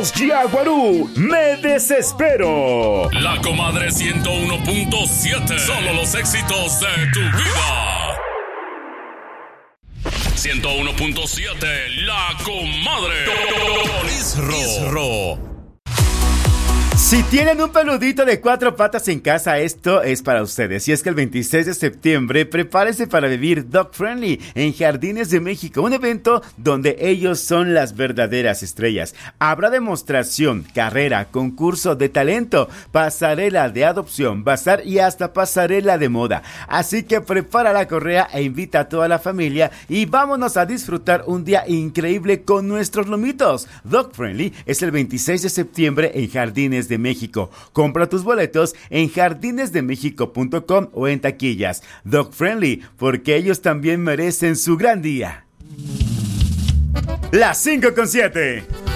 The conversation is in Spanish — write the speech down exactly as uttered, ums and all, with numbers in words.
Los Yaguarú, Me Desespero. La Comadre ciento uno punto siete. Solo los éxitos de tu vida. ciento uno punto siete. La Comadre. Isro. Si tienen un peludito de cuatro patas en casa, esto es para ustedes. Y es que el veintiséis de septiembre, prepárense para vivir Dog Friendly en Jardines de México, un evento donde ellos son las verdaderas estrellas. Habrá demostración, carrera, concurso de talento, pasarela de adopción, bazar y hasta pasarela de moda. Así que prepara la correa e invita a toda la familia y vámonos a disfrutar un día increíble con nuestros lomitos. Dog Friendly es el veintiséis de septiembre en Jardines de México. Compra tus boletos en jardines de méxico punto com o en taquillas. Dog Friendly, porque ellos también merecen su gran día. Las cinco con siete.